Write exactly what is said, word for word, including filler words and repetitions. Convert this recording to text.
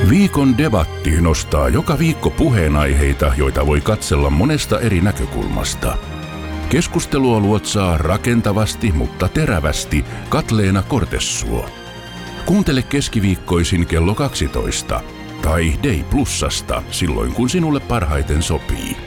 Viikon debatti nostaa joka viikko puheenaiheita, joita voi katsella monesta eri näkökulmasta. Keskustelua luotsaa rakentavasti, mutta terävästi Katleena Kortessuo. Kuuntele keskiviikkoisin kello kaksitoista tai Day Plusasta silloin, kun sinulle parhaiten sopii.